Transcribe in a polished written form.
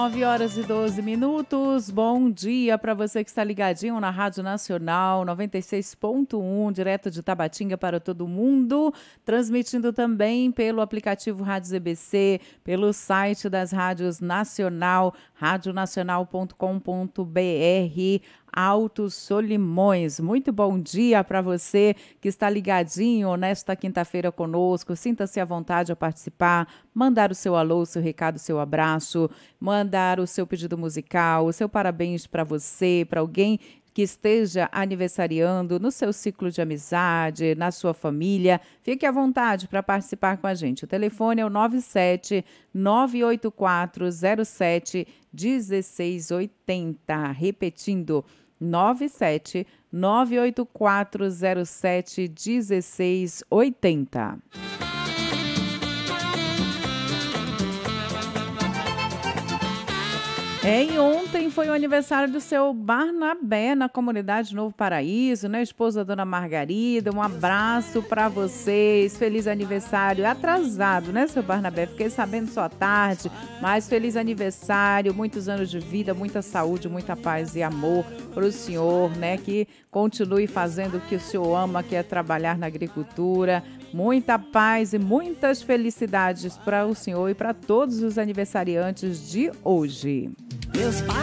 9h12. Bom dia para você que está ligadinho na Rádio Nacional 96.1, direto de Tabatinga para todo mundo, transmitindo também pelo aplicativo Rádio ZBC, pelo site das rádios Nacional, radionacional.com.br, Altos Solimões. Muito bom dia para você que está ligadinho nesta quinta-feira conosco. Sinta-se à vontade a participar, mandar o seu alô, o seu recado, o seu abraço, mandar o seu pedido musical, o seu parabéns para você, para alguém que esteja aniversariando no seu ciclo de amizade, na sua família. Fique à vontade para participar com a gente. O telefone é o 97-98407-1680. Repetindo, 97-98407-1680. E ontem foi o aniversário do seu Barnabé na comunidade Novo Paraíso, né? Esposa da Dona Margarida, um abraço para vocês, feliz aniversário, atrasado, né, seu Barnabé? Fiquei sabendo só à tarde, mas feliz aniversário, muitos anos de vida, muita saúde, muita paz e amor para o senhor, né? Que continue fazendo o que o senhor ama, que é trabalhar na agricultura. Muita paz e muitas felicidades para o senhor e para todos os aniversariantes de hoje.